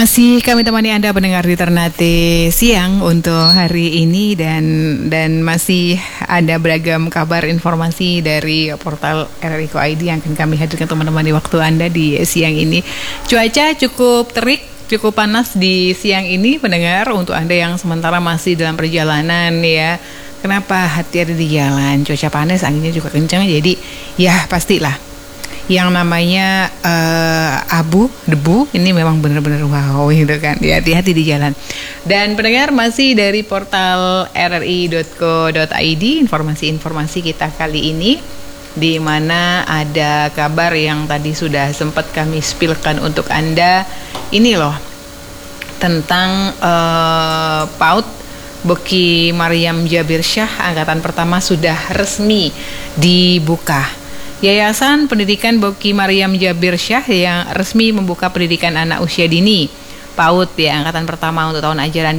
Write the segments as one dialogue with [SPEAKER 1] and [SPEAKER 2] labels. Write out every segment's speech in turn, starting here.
[SPEAKER 1] Masih kami temani Anda pendengar di Ternate siang untuk hari ini dan masih ada beragam kabar informasi dari portal RRI.ID yang akan kami hadirkan teman-teman di waktu Anda di siang ini. Cuaca cukup terik, cukup panas di siang ini pendengar, untuk Anda yang sementara masih dalam perjalanan ya. Kenapa hati-hati di jalan, cuaca panas, anginnya juga kencang, jadi ya pastilah yang namanya debu ini memang benar-benar wow gitu kan. Ya, hati-hati di jalan. Dan pendengar, masih dari portal rri.co.id, informasi-informasi kita kali ini di mana ada kabar yang tadi sudah sempat kami spilkan untuk Anda. Ini loh tentang PAUD Boki Maryam Jabir Syah angkatan pertama sudah resmi dibuka. Yayasan Pendidikan Boki Maryam Jabir Syah yang resmi membuka pendidikan anak usia dini PAUD ya, angkatan pertama untuk tahun ajaran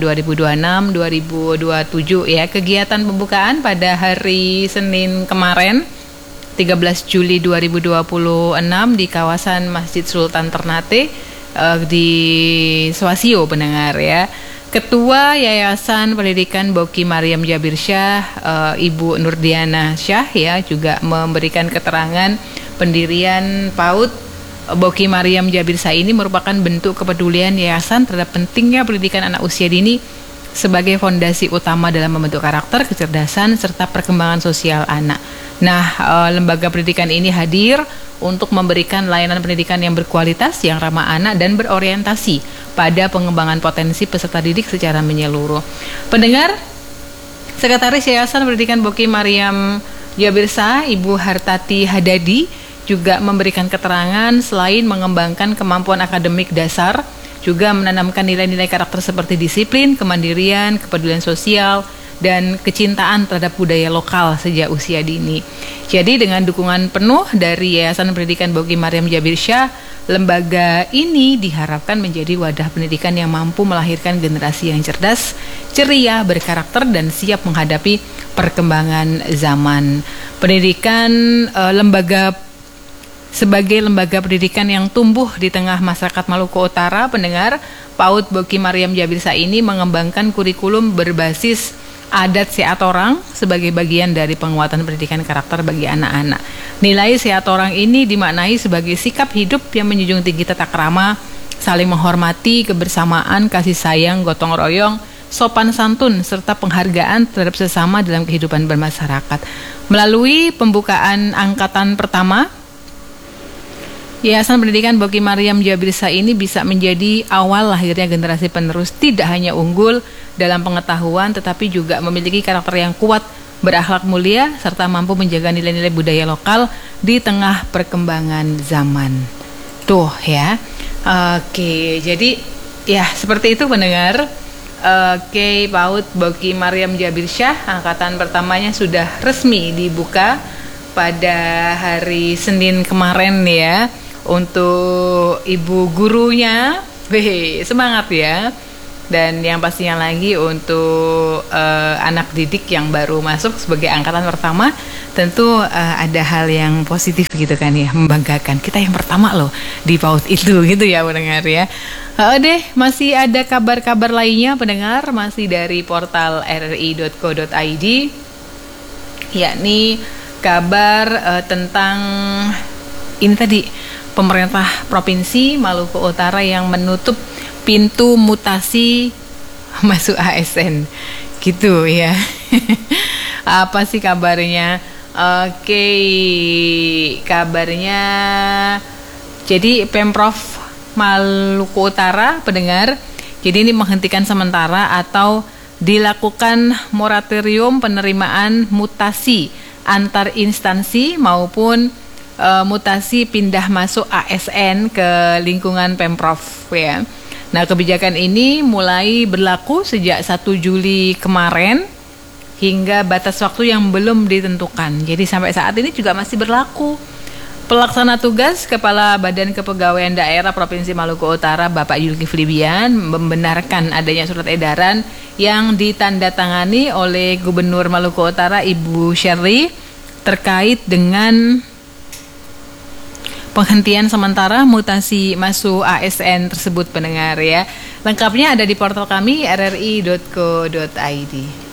[SPEAKER 1] 2026-2027 ya. Kegiatan pembukaan pada hari Senin kemarin 13 Juli 2026 di kawasan Masjid Sultan Ternate di Swasio pendengar ya. Ketua Yayasan Pendidikan Boki Maryam Jabir Syah, Ibu Nurdiana Syah ya, juga memberikan keterangan pendirian PAUD Boki Maryam Jabir Syah ini merupakan bentuk kepedulian yayasan terhadap pentingnya pendidikan anak usia dini sebagai fondasi utama dalam membentuk karakter, kecerdasan, serta perkembangan sosial anak. Nah, lembaga pendidikan ini hadir untuk memberikan layanan pendidikan yang berkualitas, yang ramah anak, dan berorientasi pada pengembangan potensi peserta didik secara menyeluruh. Pendengar, Sekretaris Yayasan Pendidikan Boki Maryam Jabir Syah, Ibu Hartati Hadadi, juga memberikan keterangan selain mengembangkan kemampuan akademik dasar, juga menanamkan nilai-nilai karakter seperti disiplin, kemandirian, kepedulian sosial, dan kecintaan terhadap budaya lokal sejak usia dini. Jadi dengan dukungan penuh dari Yayasan Pendidikan Boki Maryam Jabir Syah, lembaga ini diharapkan menjadi wadah pendidikan yang mampu melahirkan generasi yang cerdas, ceria, berkarakter, dan siap menghadapi perkembangan zaman. Pendidikan sebagai lembaga pendidikan yang tumbuh di tengah masyarakat Maluku Utara, pendengar, PAUD Boki Maryam Jabir Syah ini mengembangkan kurikulum berbasis adat Seatorang sebagai bagian dari penguatan pendidikan karakter bagi anak-anak. Nilai Seatorang ini dimaknai sebagai sikap hidup yang menjunjung tinggi tata krama, saling menghormati, kebersamaan, kasih sayang, gotong royong, sopan santun, serta penghargaan terhadap sesama dalam kehidupan bermasyarakat. Melalui pembukaan angkatan pertama, Yayasan Pendidikan Boki Maryam Jabir Syah ini bisa menjadi awal lahirnya generasi penerus tidak hanya unggul dalam pengetahuan, tetapi juga memiliki karakter yang kuat, berakhlak mulia, serta mampu menjaga nilai-nilai budaya lokal di tengah perkembangan zaman. Tuh ya. Oke, jadi ya seperti itu pendengar. Oke, PAUD Boki Maryam Jabir Syah angkatan pertamanya sudah resmi dibuka pada hari Senin kemarin ya. Untuk ibu gurunya, semangat ya. Dan yang pastinya lagi untuk anak didik yang baru masuk sebagai angkatan pertama, tentu ada hal yang positif gitu kan ya, membanggakan. Kita yang pertama loh di PAUD itu gitu ya pendengar ya. Masih ada kabar-kabar lainnya pendengar, masih dari portal rri.co.id, yakni kabar tentang ini tadi, pemerintah Provinsi Maluku Utara yang menutup pintu mutasi masuk ASN gitu ya. Apa sih kabarnya? Oke, kabarnya jadi Pemprov Maluku Utara pendengar, jadi ini menghentikan sementara atau dilakukan moratorium penerimaan mutasi antar instansi maupun mutasi pindah masuk ASN ke lingkungan Pemprov ya. Nah, kebijakan ini mulai berlaku sejak 1 Juli kemarin hingga batas waktu yang belum ditentukan. Jadi sampai saat ini juga masih berlaku. Pelaksana tugas Kepala Badan Kepegawaian Daerah Provinsi Maluku Utara Bapak Zulkifli Bian membenarkan adanya surat edaran yang ditandatangani oleh Gubernur Maluku Utara Ibu Syerly terkait dengan penghentian sementara mutasi masuk ASN tersebut pendengar ya. Lengkapnya ada di portal kami rri.co.id.